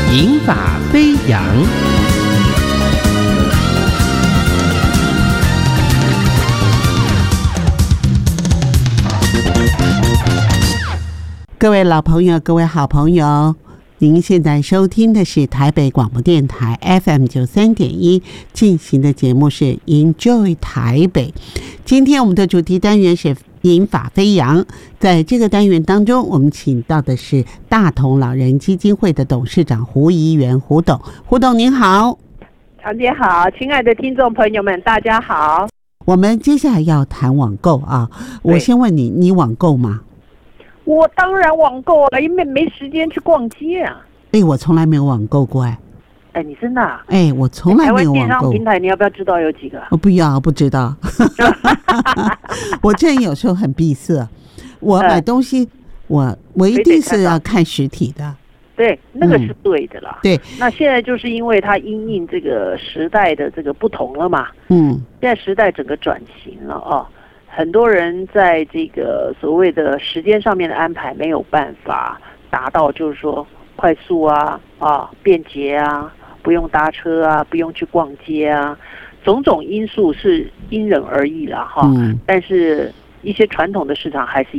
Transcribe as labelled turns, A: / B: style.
A: 银发飞扬。
B: 各位老朋友，各位好朋友，您现在收听的是台北广播电台 FM93.1 进行的节目是 Enjoy 台北。今天我们的主题单元是银发飞扬，在这个单元当中，我们请到的是大同老人基金会的董事长胡怡元胡董。胡董您好。
C: 长姐好，亲爱的听众朋友们大家好。
B: 我们接下来要谈网购啊，我先问你，你网购吗？
C: 我当然网购了，因为没时间去逛街啊。
B: 我从来没有网购过
C: 你真的啊？
B: 我从来没有网购。
C: 台湾电商平台你要不要知道有几个？
B: 我不要，不知道。我这人有时候很闭塞，我买东西，我一定是要看实体的。
C: 对，那个是对的啦。
B: 对，
C: 那现在就是因为它因应这个时代的这个不同了嘛。现在时代整个转型了哦。很多人在这个所谓的时间上面的安排没有办法达到，就是说快速便捷啊，不用搭车啊，不用去逛街啊，种种因素是因人而异啦哈。但是一些传统的市场还是